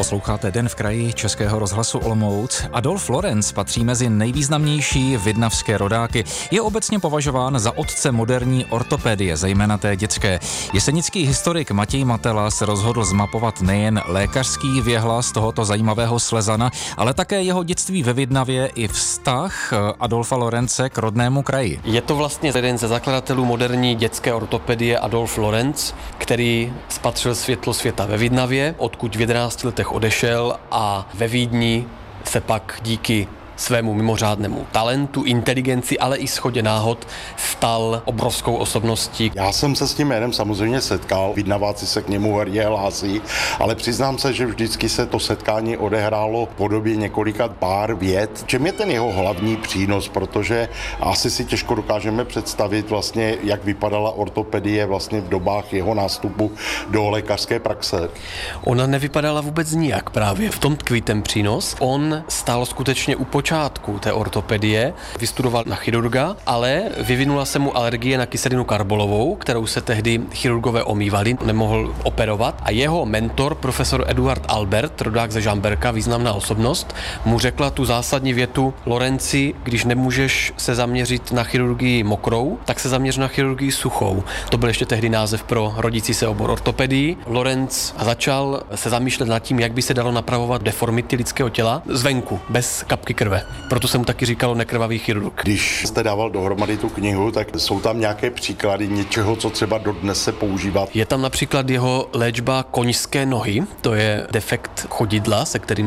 Posloucháte Den v kraji Českého rozhlasu Olomouc. Adolf Lorenz patří mezi nejvýznamnější vidnavské rodáky. Je obecně považován za otce moderní ortopedie, zejména té dětské. Jesenický historik Matěj Matela se rozhodl zmapovat nejen lékařský věhlas tohoto zajímavého Slezana, ale také jeho dětství ve Vidnavě i vztah Adolfa Lorence k rodnému kraji. Je to vlastně jeden ze zakladatelů moderní dětské ortopedie Adolf Lorenz, který spatřil světlo světa ve Vidnavě, odkud v 11 letech odešel a ve Vídni se pak díky svému mimořádnému talentu, inteligenci, ale i shodě náhod stal obrovskou osobností. Já jsem se s tím jménem samozřejmě setkal, Vidnaváci se k němu hrdě hlásí, ale přiznám se, že vždycky se to setkání odehrálo v podobě několika pár vět. Čem je ten jeho hlavní přínos, protože asi si těžko dokážeme představit vlastně, jak vypadala ortopedie vlastně v dobách jeho nástupu do lékařské praxe. Ona nevypadala vůbec nijak právě, v tom tkví ten přínos. On stál skutečně u počátku té ortopedie, vystudoval na chirurga, ale vyvinula se mu alergie na kyselinu karbolovou, kterou se tehdy chirurgové omývali, nemohl operovat a jeho mentor, profesor Eduard Albert, rodák ze Žamberka, významná osobnost, mu řekla tu zásadní větu: Lorenci, když nemůžeš se zaměřit na chirurgii mokrou, tak se zaměř na chirurgii suchou. To byl ještě tehdy název pro rodící se obor ortopedii. Lorenz začal se zamýšlet nad tím, jak by se dalo napravovat deformity lidského těla zvenku, bez kapky krve. Proto se mu taky říkalo nekrvavý chirurg. Když jste dával dohromady tu knihu, tak jsou tam nějaké příklady něčeho, co třeba dodnes se používá? Je tam například jeho léčba koňské nohy, to je defekt chodidla, se kterým